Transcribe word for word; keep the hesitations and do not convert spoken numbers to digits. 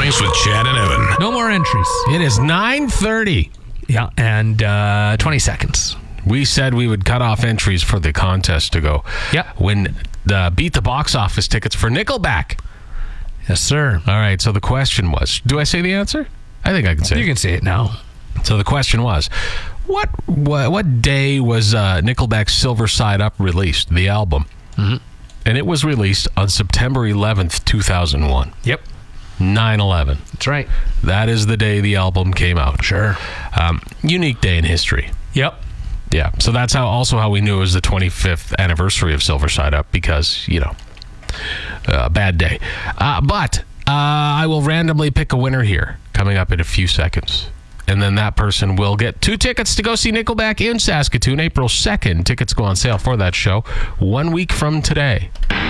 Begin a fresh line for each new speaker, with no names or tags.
Mornings with Chad and Evan.
No more entries.
It is nine thirty.
Yeah, and uh, twenty seconds.
We said we would cut off entries for the contest to go.
Yep.
When the Beat the Box Office tickets for Nickelback.
Yes, sir.
All right, so the question was, do I say the answer? I think I can say
You
it.
can say it now.
So the question was, what what, what day was uh, Nickelback's Silver Side Up released, the album?
Mm-hmm.
And it was released on September eleventh, two thousand one.
Yep.
nine eleven.
That's right.
That is the day the album came out.
Sure.
Um, unique day in history.
Yep.
Yeah. So that's how also how we knew it was the twenty-fifth anniversary of Silver Side Up because, you know, a uh, bad day. Uh, but uh, I will randomly pick a winner here coming up in a few seconds. And then that person will get two tickets to go see Nickelback in Saskatoon, April second. Tickets go on sale for that show one week from today.